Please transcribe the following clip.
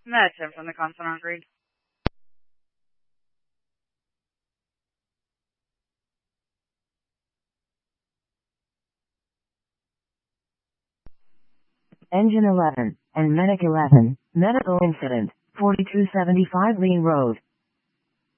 That's him from the consonant read. Engine 11, and Medic 11, medical incident, 4275 Lean Road.